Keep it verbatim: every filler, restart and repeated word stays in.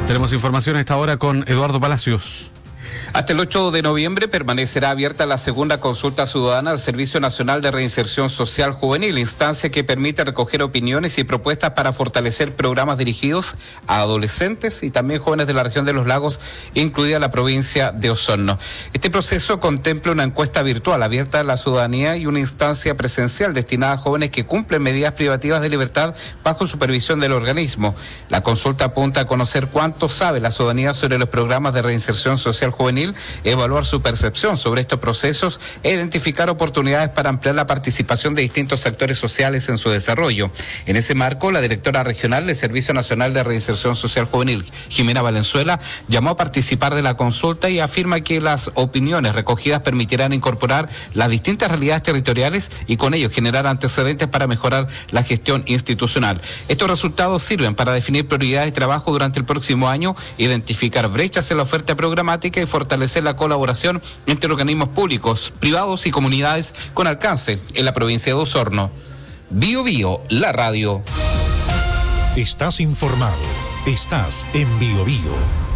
Tenemos información a esta hora con Eduardo Palacios. Hasta el ocho de noviembre permanecerá abierta la segunda consulta ciudadana al Servicio Nacional de Reinserción Social Juvenil, instancia que permite recoger opiniones y propuestas para fortalecer programas dirigidos a adolescentes y también jóvenes de la región de los lagos, incluida la provincia de Osorno. Este proceso contempla una encuesta virtual abierta a la ciudadanía y una instancia presencial destinada a jóvenes que cumplen medidas privativas de libertad bajo supervisión del organismo. La consulta apunta a conocer cuánto sabe la ciudadanía sobre los programas de reinserción social juvenil, evaluar su percepción sobre estos procesos e identificar oportunidades para ampliar la participación de distintos actores sociales en su desarrollo. En ese marco, la directora regional del Servicio Nacional de Reinserción Social Juvenil, Jimena Valenzuela, llamó a participar de la consulta y afirma que las opiniones recogidas permitirán incorporar las distintas realidades territoriales y con ello generar antecedentes para mejorar la gestión institucional. Estos resultados sirven para definir prioridades de trabajo durante el próximo año, identificar brechas en la oferta programática y fortalecer la colaboración entre organismos públicos, privados y comunidades con alcance en la provincia de Osorno. Bio Bio, la radio. Estás informado. Estás en Bio Bio.